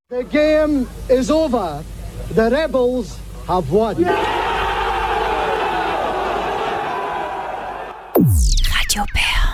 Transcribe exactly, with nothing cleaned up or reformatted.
The game is over. The rebels have won. Radio Père.